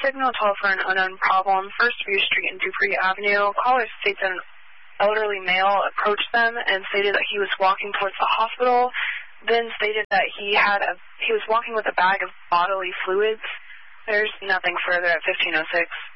signal 12 for an unknown problem, First View Street and Dupree Avenue. Caller states that an elderly male approached them and stated that he was walking towards the hospital, then stated that he was walking with a bag of bodily fluids. There's nothing further at 1506.